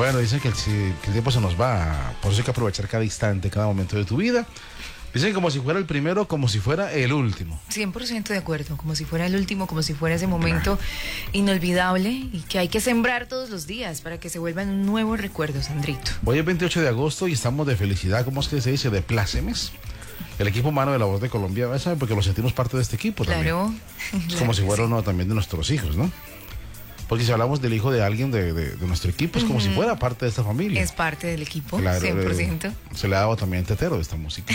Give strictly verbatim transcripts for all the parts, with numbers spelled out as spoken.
Bueno, dicen que el, que el tiempo se nos va, por eso hay que aprovechar cada instante, cada momento de tu vida. Dicen como si fuera el primero, como si fuera el último. cien por ciento de acuerdo, como si fuera el último, como si fuera ese momento inolvidable y que hay que sembrar todos los días para que se vuelvan un nuevo recuerdo, Sandrito. Hoy es veintiocho de agosto y estamos de felicidad, ¿cómo es que se dice? De plácemes. El equipo humano de La Voz de Colombia, ¿sabes? Porque lo sentimos parte de este equipo claro, también. Claro. Es como si fuera uno también de nuestros hijos, ¿no? Porque si hablamos del hijo de alguien de, de, de nuestro equipo, es como uh-huh. si fuera parte de esta familia. Es parte del equipo, claro, cien por ciento. Eh, se le ha dado también tetero de esta música.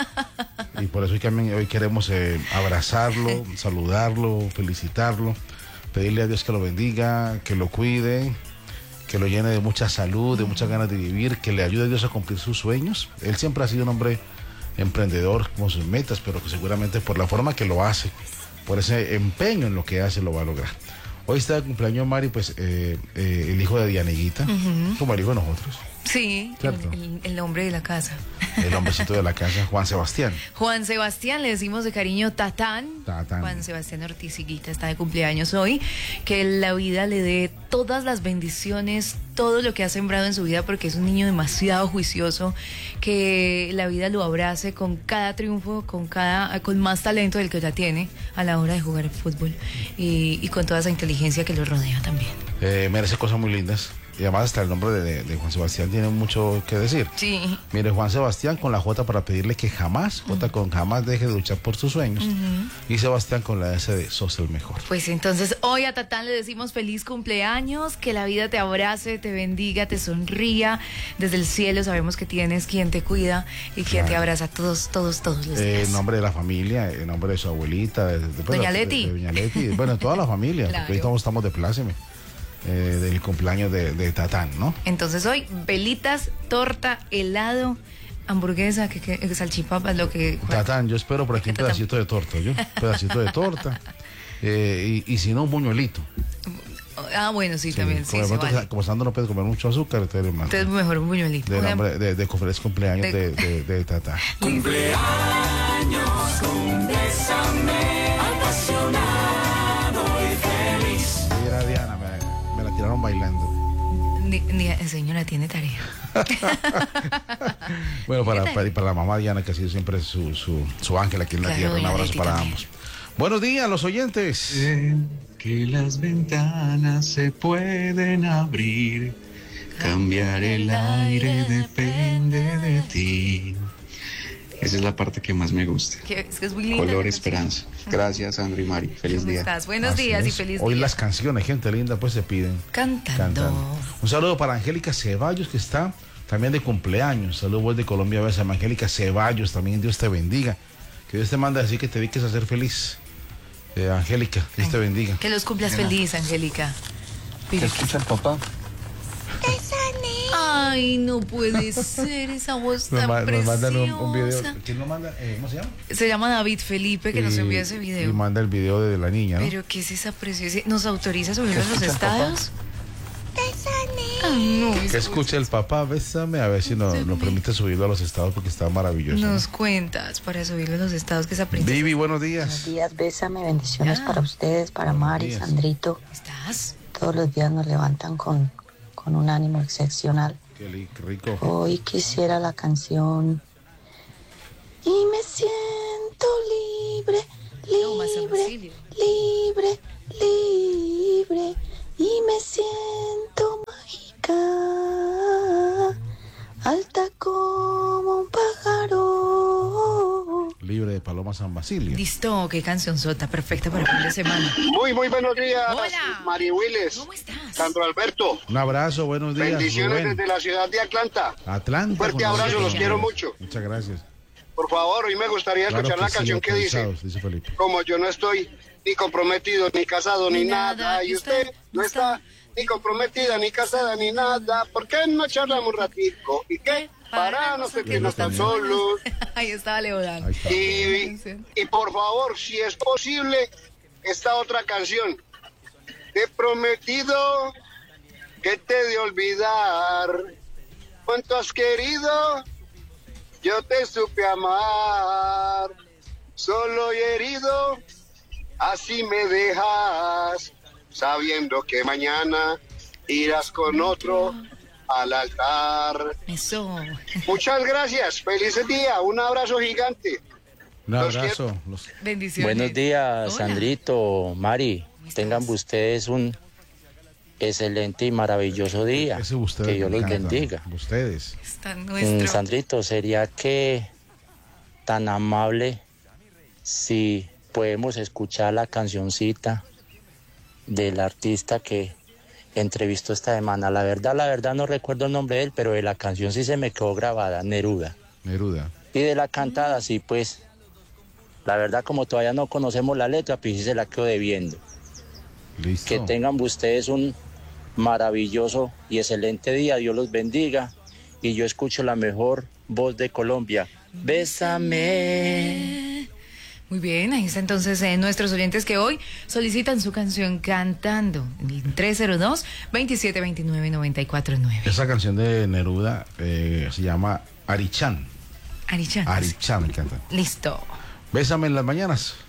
Y por eso hoy, también, hoy queremos eh, abrazarlo, saludarlo, felicitarlo, pedirle a Dios que lo bendiga, que lo cuide, que lo llene de mucha salud, de muchas ganas de vivir, que le ayude a Dios a cumplir sus sueños. Él siempre ha sido un hombre emprendedor con sus metas, pero que seguramente por la forma que lo hace, por ese empeño en lo que hace, lo va a lograr. Hoy está de cumpleaños Mari, pues eh, eh, el hijo de Dianeguita, uh-huh. como el hijo de nosotros. Sí, el, el, el hombre de la casa. El hombrecito de la casa, Juan Sebastián. Juan Sebastián, le decimos de cariño Tatán. Tatán. Juan Sebastián Ortiz Higuita está de cumpleaños hoy. Que la vida le dé todas las bendiciones, todo lo que ha sembrado en su vida, porque es un niño demasiado juicioso. Que la vida lo abrace con cada triunfo, con cada, con más talento del que ya tiene a la hora de jugar fútbol. Y, y con toda esa inteligencia que lo rodea también. Eh, merece cosas muy lindas. Y además hasta el nombre de, de, de Juan Sebastián tiene mucho que decir. Sí. Mire, Juan Sebastián con la J para pedirle que jamás, uh-huh. J con jamás deje de luchar por sus sueños. Uh-huh. Y Sebastián con la S de sos el mejor. Pues entonces hoy a Tatán le decimos feliz cumpleaños, que la vida te abrace, te bendiga, te sonría. Desde el cielo sabemos que tienes quien te cuida y quien claro. te abraza todos, todos, todos los días. En nombre de la familia, en nombre de su abuelita, de, de, Doña de, Leti. De, de Doña Leti, bueno, toda la familia, claro. Porque hoy estamos, estamos de pláceme. Eh, del cumpleaños de, de Tatán, ¿no? Entonces hoy, velitas, torta, helado, hamburguesa, que, que salchipapas, lo que... Tatán, yo espero por aquí un pedacito de torta, ¿yo? Un pedacito de torta, eh, y, y si no, un buñuelito. Ah, bueno, sí, sí también, sí, como, sí vale. como Sandro no puede comer mucho azúcar, entonces, entonces mejor un buñuelito. De nombre, de, de, de cumpleaños de, de, de, de Tatán. Cumpleaños con Bésame, apasionado y feliz. Mira, Diana, me, me la tiraron bailando. Ni, ni, señora, tiene tarea. Bueno, para, para, para la mamá Diana, que ha sido siempre su, su, su ángel aquí en la claro, tierra. Un abrazo para también. Ambos. Buenos días, los oyentes. Eh, que las ventanas se pueden abrir, cambiar el aire depende de ti. Esa es la parte que más me gusta. Que, es que es muy linda. Color Esperanza. Gracias, Sandro y Mari. Feliz ¿Cómo día. Estás? Buenos Así días es. Y feliz Hoy día. Las canciones, gente linda, pues se piden. Cantando. Cantando. Un saludo para Angélica Ceballos, que está también de cumpleaños. Saludos voz de Colombia, a Angélica Ceballos, también Dios te bendiga. Que Dios te manda a decir que te dediques a ser feliz. Eh, Angélica, Dios Ay, te bendiga. Que los cumplas Bien. Feliz, Angélica. ¿Qué escucha el papá? Ay, no puede ser esa voz tan nos, preciosa. Nos mandan un, un video. ¿Quién lo manda? Eh, ¿Cómo se llama? Se llama David Felipe, que y, nos envía ese video. Y manda el video de la niña, ¿no? Pero ¿qué es esa preciosa? ¿Nos autoriza a subirlo a los estados? Ay, no, que escuche el papá, bésame, a ver si nos no permite subirlo a los estados porque está maravilloso. Nos ¿no? cuentas para subirlo a los estados, que esa princesa. Vivi, buenos días. Buenos días, bésame, bendiciones ah. para ustedes, para Mari, Sandrito. ¿Estás? Todos los días nos levantan con, con un ánimo excepcional. Qué rico. Hoy quisiera la canción y me siento libre, libre, libre, libre, y me siento mágica, alta como un pájaro. Libre de Paloma San Basilio. Listo, qué canción sota, perfecta para fin de semana. Muy, muy buenos días. Hola. Mari Willes. ¿Cómo estás? Sandro Alberto. Un abrazo, buenos días. Bendiciones Rubén. desde la ciudad de Atlanta. Atlanta. Un fuerte abrazo, los quiero mucho. Muchas gracias. Por favor, hoy me gustaría claro escuchar que la sí, canción que dice, dice Felipe. como yo no estoy ni comprometido, ni casado, ni, ni nada, nada, y usted no está, está ni comprometida, ni casada, ni nada, ¿por qué no charlamos un ratico? ¿Y qué? Para no sentirnos tan solos. Ahí estaba Leodán. Y, y por favor, si es posible, esta otra canción. Te he prometido que te he de olvidar. ¿Cuánto has querido? Yo te supe amar. Solo y herido, así me dejas, sabiendo que mañana irás con otro. al altar. Eso. Muchas gracias, feliz día, un abrazo gigante. Un Los abrazo. Los- Bendiciones. Buenos días, Hola. Sandrito, Mari. ¿Cómo estás? Tengan ustedes un excelente y maravilloso día. Ese ustedes Que me Dios los encanta. bendiga. Ustedes. Está Mm, nuestro. Sandrito, ¿sería que tan amable si podemos escuchar la cancioncita del artista que entrevistó esta semana? La verdad, la verdad no recuerdo el nombre de él, pero de la canción sí se me quedó grabada, Neruda. Neruda. Y de la cantada, sí, pues, la verdad como todavía no conocemos la letra, pues sí se la quedo debiendo. Listo. Que tengan ustedes un maravilloso y excelente día, Dios los bendiga. Y yo escucho la mejor voz de Colombia. Bésame. Muy bien, ahí está entonces eh, nuestros oyentes que hoy solicitan su canción cantando en tres cero dos, veintisiete veintinueve, noventa y cuatro nueve. Esa canción de Neruda eh, se llama Arichan. Arichan. Arichan, me encanta. Listo. Bésame en las mañanas.